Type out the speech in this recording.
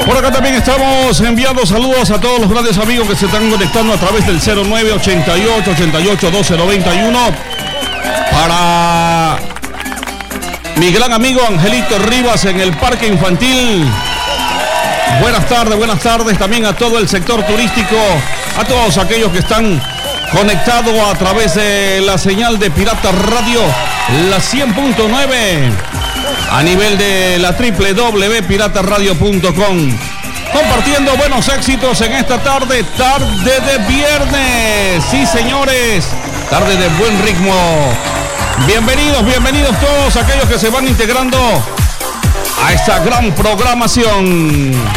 Por acá también estamos enviando saludos a todos los grandes amigos que se están conectando a través del 0988-88-1291. Para mi gran amigo Angelito Rivas en el Parque Infantil. Buenas tardes también a todo el sector turístico, a todos aquellos que están conectados a través de la señal de Pirata Radio, la 100.9, a nivel de la www.pirataradio.com. Compartiendo buenos éxitos en esta tarde de viernes. Sí, señores, tarde de buen ritmo. Bienvenidos todos aquellos que se van integrando a esta gran programación.